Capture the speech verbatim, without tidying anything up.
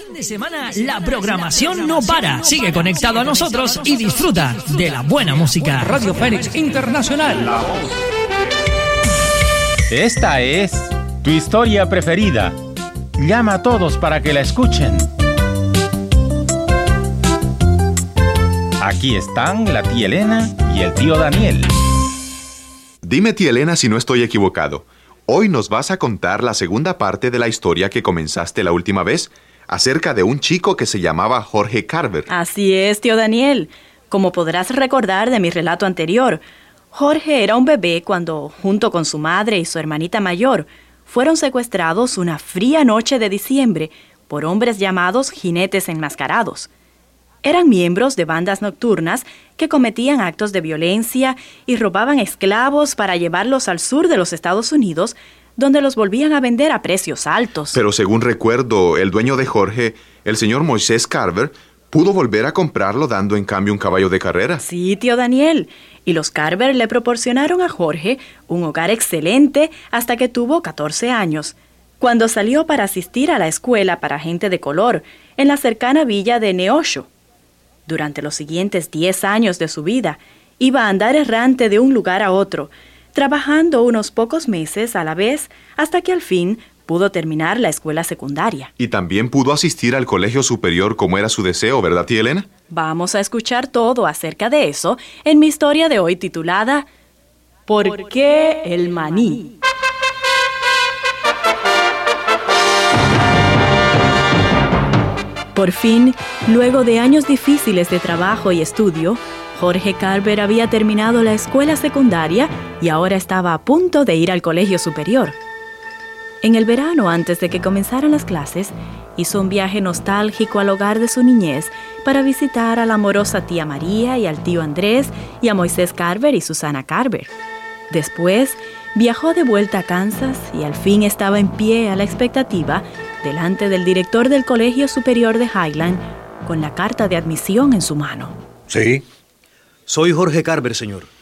fin de semana la programación no para. Sigue conectado a nosotros y disfruta de la buena música. Radio Fénix Internacional. La voz. Esta es tu historia preferida. Llama a todos para que la escuchen. Aquí están la tía Elena y el tío Daniel. Dime, tía Elena, si no estoy equivocado. Hoy nos vas a contar la segunda parte de la historia que comenzaste la última vez, acerca de un chico que se llamaba Jorge Carver. Así es, tío Daniel. Como podrás recordar de mi relato anterior, Jorge era un bebé cuando, junto con su madre y su hermanita mayor, fueron secuestrados una fría noche de diciembre por hombres llamados jinetes enmascarados. Eran miembros de bandas nocturnas que cometían actos de violencia y robaban esclavos para llevarlos al sur de los Estados Unidos, donde los volvían a vender a precios altos. Pero según recuerdo, el dueño de Jorge, el señor Moisés Carver, pudo volver a comprarlo dando en cambio un caballo de carrera. Sí, tío Daniel. Y los Carver le proporcionaron a Jorge un hogar excelente hasta que tuvo catorce años, cuando salió para asistir a la escuela para gente de color en la cercana villa de Neosho. Durante los siguientes diez años de su vida, iba a andar errante de un lugar a otro, trabajando unos pocos meses a la vez hasta que al fin pudo terminar la escuela secundaria. Y también pudo asistir al colegio superior como era su deseo, ¿verdad, tía Elena? Vamos a escuchar todo acerca de eso en mi historia de hoy titulada ¿Por qué el maní? Por fin, luego de años difíciles de trabajo y estudio, Jorge Carver había terminado la escuela secundaria y ahora estaba a punto de ir al colegio superior. En el verano, antes de que comenzaran las clases, hizo un viaje nostálgico al hogar de su niñez para visitar a la amorosa tía María y al tío Andrés y a Moisés Carver y Susana Carver. Después, viajó de vuelta a Kansas y al fin estaba en pie a la expectativa delante del director del Colegio Superior de Highland con la carta de admisión en su mano. Sí, soy Jorge Carver, señor.